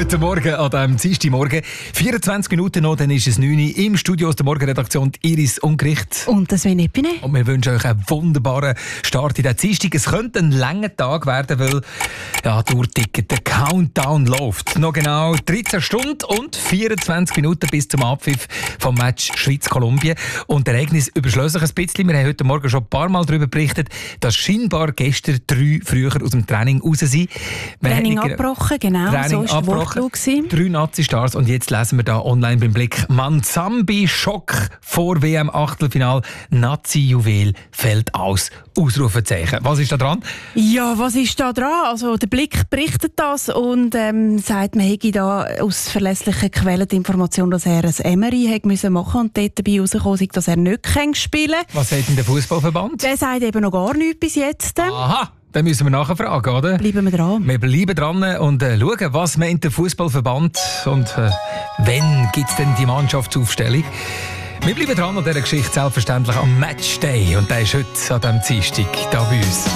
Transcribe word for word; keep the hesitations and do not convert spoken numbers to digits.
Guten Morgen an diesem Dienstagmorgen. vierundzwanzig Minuten noch, dann ist es neun Uhr im Studio aus der Morgenredaktion Iris Ungericht. Und das Sven Epine. Und wir wünschen euch einen wunderbaren Start in den Dienstag. Es könnte ein langer Tag werden, weil ja, die Uhr tickt, der Countdown läuft. Noch genau dreizehn Stunden und vierundzwanzig Minuten bis zum Abpfiff vom Match Schweiz-Kolumbien. Und das Ereignis überschließt sich ein bisschen. Wir haben heute Morgen schon ein paar Mal darüber berichtet, dass scheinbar gestern drei früher aus dem Training raus sind. Training abgebrochen, genau. Training so war der Wortlaut. Drei Nazi-Stars und jetzt lesen wir da online beim Blick: Manzambi-Schock vor W M-Achtelfinal. Nazi-Juwel fällt aus. Ausrufezeichen. Was ist da dran? Ja, was ist da dran? Also der Blick berichtet das und ähm, sagt, man hätte da aus verlässlichen Quellen die Information, dass er ein Emery hätte müssen machen und dort dabei rausgekommen ist, dass er nicht spielen kann. Was sagt denn der Fußballverband? Der sagt eben noch gar nichts bis jetzt. Aha! Dann müssen wir nachher fragen, oder? Bleiben wir dran. Wir bleiben dran und äh, schauen, was meint der Fußballverband und äh, wann gibt es denn die Mannschaftsaufstellung. Wir bleiben dran an dieser Geschichte selbstverständlich am Matchday und der ist heute an diesem Dienstag hier bei uns.